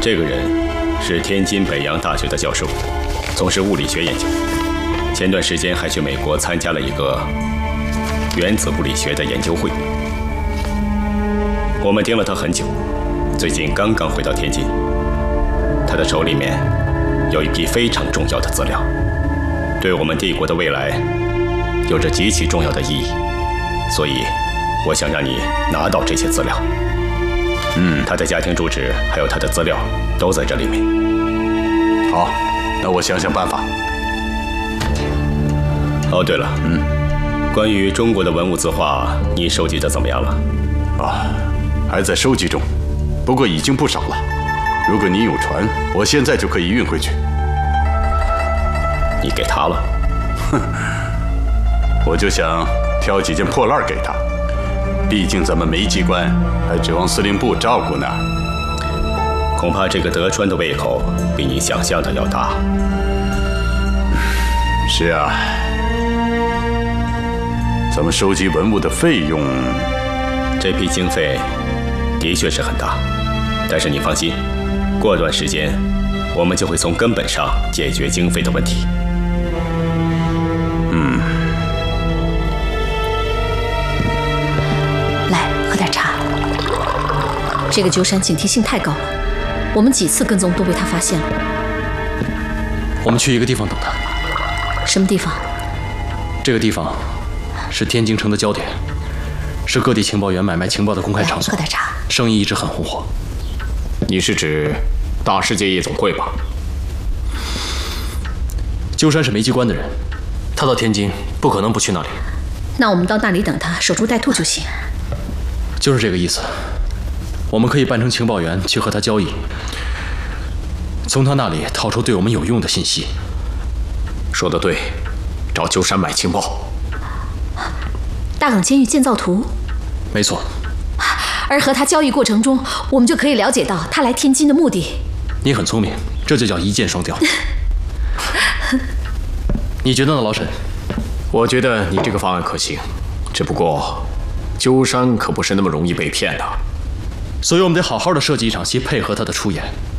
这个人是天津北洋大学的教授，从事物理学研究。前段时间还去美国参加了一个原子物理学的研究会。我们盯了他很久，最近刚刚回到天津。他的手里面有一批非常重要的资料，对我们帝国的未来有着极其重要的意义。所以，我想让你拿到这些资料。他的家庭住址还有他的资料都在这里面。 好，那我想想办法。 哦，对了，关于中国的文物字画，你收集的怎么样了？ 还在收集中，不过已经不少了。如果你有船，我现在就可以运回去。 你给他了？ 我就想挑几件破烂给他，毕竟咱们没机关，还指望司令部照顾呢。 恐怕这个德川的胃口比你想象的要大。 是啊，咱们收集文物的费用， 这批经费的确是很大，但是你放心，过段时间我们就会从根本上解决经费的问题。 来，喝点茶。这个鸠山警惕性太高了，我们几次跟踪都被他发现了。 我们去一个地方等他。 什么地方？ 这个地方是天津城的焦点，是各地情报员买卖情报的公开场所。 喝点茶。 生意一直很红火。 你是指大世界夜总会吧？ 鸠山是没机关的人，他到天津不可能不去那里。 那我们到那里等他，守株待兔就行。 就是这个意思。我们可以扮成情报员去和他交易，从他那里套出对我们有用的信息。 说得对，找鸠山买情报。 大港监狱建造图。 没错。 而和他交易过程中，我们就可以了解到他来天津的目的。 你很聪明，这就叫一箭双雕。你觉得呢，老沈？ 我觉得你这个方案可行，只不过鸠山可不是那么容易被骗的。 所以我们得好好的设计一场戏，配合他的出演。